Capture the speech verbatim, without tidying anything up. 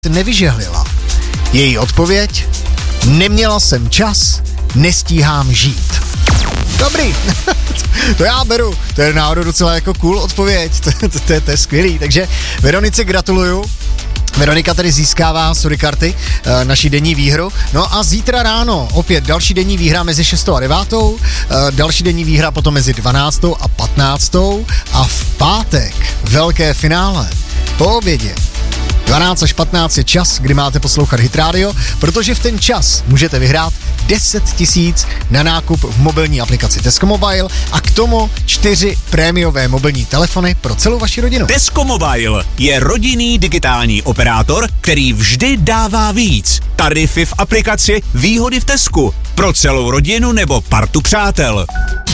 nevyžehlila. Její odpověď? Neměla jsem čas, nestíhám žít. Dobrý, to já beru, to je náhodou docela jako cool odpověď, to, to, to, to je skvělý, takže Veronice gratuluju. Veronika tady získává Surikarty, e, naší denní výhru. No a zítra ráno opět další denní výhra mezi šestou a devátou, e, další denní výhra potom mezi dvanáctou a patnáctou a v pátek velké finále po obědě. dvanáct až patnáct je čas, kdy máte poslouchat Hit Radio, protože v ten čas můžete vyhrát deset tisíc na nákup v mobilní aplikaci Tesco Mobile a k tomu čtyři prémiové mobilní telefony pro celou vaši rodinu. Tesco Mobile je rodinný digitální operátor, který vždy dává víc. Tarify v aplikaci, výhody v Tesku pro celou rodinu nebo partu přátel.